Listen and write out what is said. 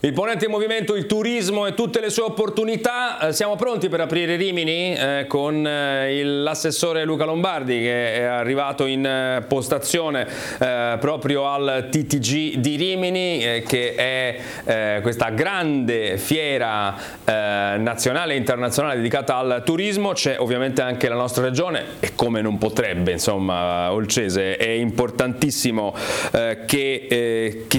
Il Ponente in movimento, il turismo e tutte le sue opportunità. Siamo pronti per aprire Rimini con l'assessore Luca Lombardi, che è arrivato in postazione proprio al TTG di Rimini, che è questa grande fiera nazionale e internazionale dedicata al turismo. C'è ovviamente anche la nostra regione e come non potrebbe, insomma, Olcese. È importantissimo che